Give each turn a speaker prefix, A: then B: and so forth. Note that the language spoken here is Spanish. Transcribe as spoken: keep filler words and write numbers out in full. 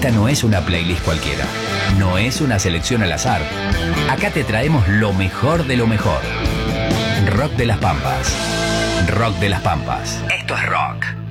A: Esta no es una playlist cualquiera, no es una selección al azar. Acá te traemos lo mejor de lo mejor. Rock de las Pampas. Rock de las Pampas. Esto es rock.